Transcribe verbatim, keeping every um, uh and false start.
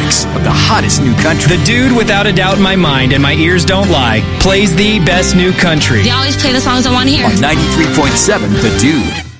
mix of the hottest new country. The dude, without a doubt in my mind, and my ears don't lie, plays the best new country. They always play the songs I want to hear. On ninety-three point seven The Dude.